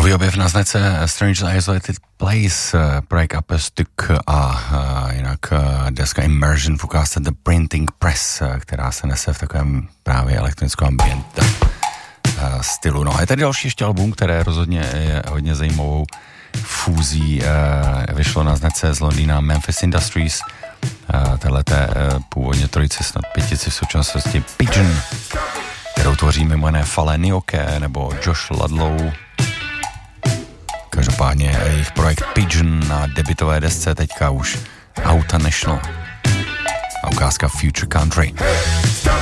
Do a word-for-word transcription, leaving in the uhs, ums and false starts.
Nový objev na značce Strange Isolated Place, projekt Apestuk a jinak deska Immersion v ukázce The Printing Press, která se nese v takovém právě elektronickém ambient stylu. No a je tady další ještě album, které rozhodně je hodně zajímavou fúzí. Vyšlo na značce z Londýna Memphis Industries, téhleté původně trojice, snad pětici v současnosti Pigeon, kterou tvoří mimo jiné Fale Nioke nebo Josh Ludlow. Každopádně jejich projekt Pigeon na debutové desce teďka už Auta National a ukázka Future Country.